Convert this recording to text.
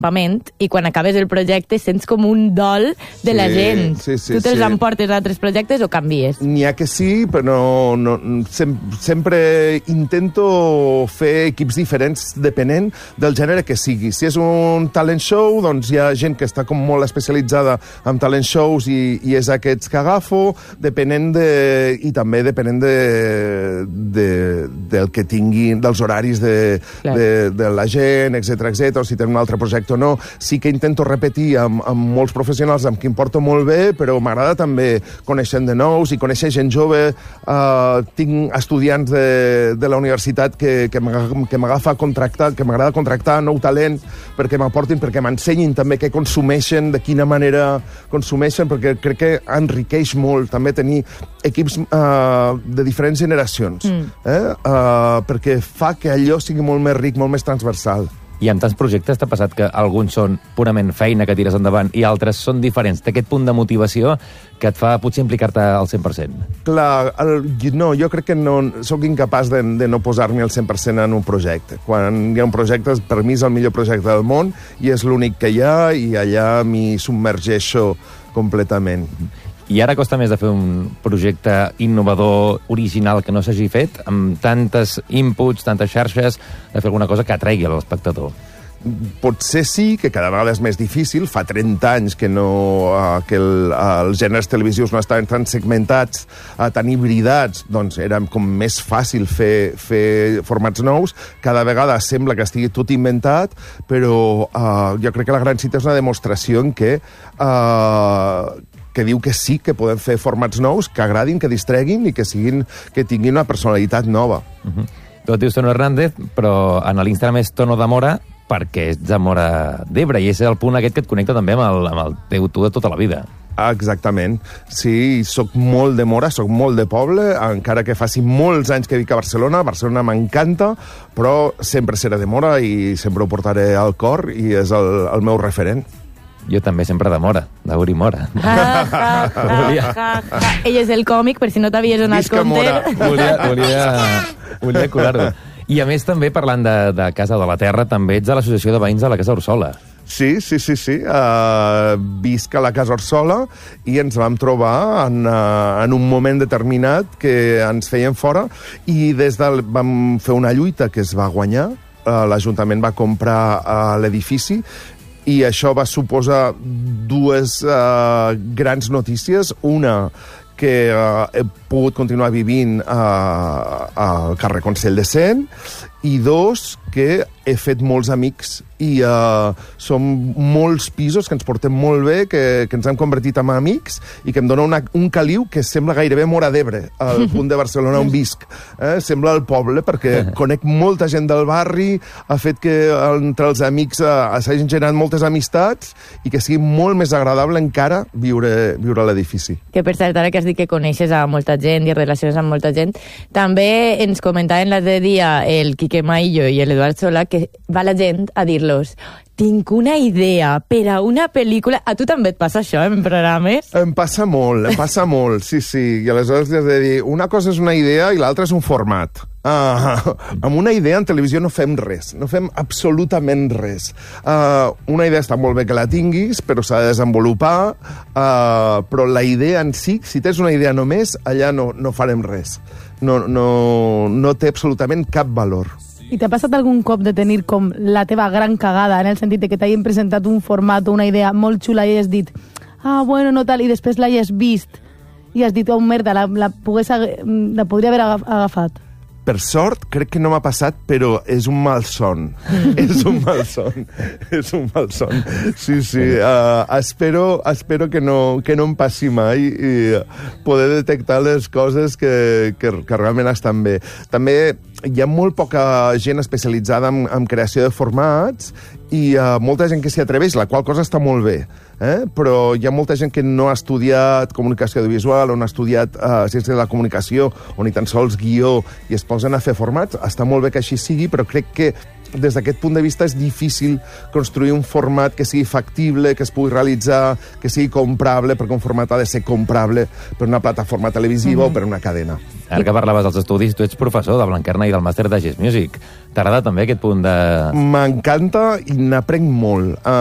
i quan acabes el projecte sents com un dol de la gent. Sí, tu te'ls emportes a altres projectes o canvies? N'hi ha que sí, però sempre intento fer equips diferents depenent del gènere que sigui. Si és un talent show, doncs hi ha gent que està com molt especialitzada en talent shows i és aquests que agafo, i també depenent del que tinguin, dels horaris de la gent, etc. O si tenen un altre projecte o no. Sí que intento repetir amb molts professionals amb qui em porto molt bé, però m'agrada també conèixer de nous i conèixer gent jove. Tinc estudiants de la universitat que m'agafa a contractar, que m'agrada contractar nou talent perquè m'aportin, perquè m'ensenyin també què consumeixen, de quina manera consumeixen, perquè crec que enriqueix molt també tenir equips de diferents generacions, perquè fa que allò sigui molt més ric, molt més transversal. I amb tants projectes t'ha passat que alguns són purament feina que tires endavant i altres són diferents. Té aquest punt de motivació que et fa potser implicar-te al 100%. Clar, no, jo crec que no, soc incapaç de no posar-me al 100% en un projecte. Quan hi ha un projecte, per mi és el millor projecte del món i és l'únic que hi ha i allà m'hi submergeixo completament. I ara costa més de fer un projecte innovador, original, que no s'hagi fet, amb tantes inputs, tantes xarxes, de fer alguna cosa que atraigui a l'espectador. Potser sí, que cada vegada és més difícil. Fa 30 anys que els gèneres televisius no estaven tan segmentats, tan hibridats, doncs era com més fàcil fer formats nous. Cada vegada sembla que estigui tot inventat, però jo crec que la Gran Cita és una demostració en què diu que sí que podem fer formats nous, que agradin, que distreguin i que tinguin una personalitat nova. Tu et dius Tono Hernández, però en l'Instagram és Tono de Mora, perquè ets de Mora d'Ebre, i és el punt aquest que et connecta també amb el teu tu de tota la vida. Exactament. Sí, soc molt de Mora, soc molt de poble, encara que faci molts anys que vic a Barcelona. Barcelona m'encanta, però sempre seré de Mora i sempre ho portaré al cor i és el meu referent. Jo també sempre de Mora, d'Uri Mora. Ell és el còmic, per si no t'havies donat compte. Volia colar-ho. I a més també, parlant de Casa de la Terra, també ets a l'Associació de Veïns de la Casa Orsola. Sí. Visc a la Casa Orsola i ens vam trobar en un moment determinat que ens feien fora i vam fer una lluita que es va guanyar. L'Ajuntament va comprar l'edifici i això va suposar dues grans notícies. Una, que he pogut continuar vivint al carrer Consell de Cent, i dos, que he fet molts amics i som molts pisos que ens portem molt bé, que ens hem convertit en amics i que em dona un caliu que sembla gairebé Mora d'Ebre, al punt de Barcelona on visc. Sembla el poble, perquè conec molta gent del barri, ha fet que entre els amics s'hagin generat moltes amistats i que sigui molt més agradable encara viure a l'edifici. Que per cert, ara que has dit que coneixes a molta gent i relacions amb molta gent, també ens comentaven l'altre dia el Quique Maillo i l'Eduard Solà que va la gent a dir-los: tinc una idea per a una pel·lícula. A tu també et passa això, en programes? Em passa molt, sí. I aleshores has de dir, una cosa és una idea i l'altra és un format. Amb una idea en televisió no fem res, no fem absolutament res. Una idea està molt bé que la tinguis, però s'ha de desenvolupar, però la idea en si, si tens una idea només, allà no farem res. No té absolutament cap valor. I t'ha passat algun cop de tenir com la teva gran cagada, en el sentit de que t'hagin presentat un format o una idea molt xula i has dit, bueno, no tal, i després l'has vist i has dit, merda, la podria haver agafat? Per sort, crec que no m'ha passat, però és un malson. És un malson. Sí. Espero que no em passi mai i poder detectar les coses que realment estan bé. També hi ha molt poca gent especialitzada en creació de formats i molta gent que s'hi atreveix, la qual cosa està molt bé. Però hi ha molta gent que no ha estudiat comunicació audiovisual o no ha estudiat ciència de la comunicació o ni tan sols guió i es posen a fer formats. Està molt bé que així sigui, però crec que des d'aquest punt de vista és difícil construir un format que sigui factible, que es pugui realitzar, que sigui comprable, perquè un format ha de ser comprable per una plataforma televisiva o per una cadena. Ara que parlaves dels estudis, tu ets professor de Blanquerna i del màster de Jazz Music. T'agrada també aquest punt de... M'encanta i n'aprenc molt.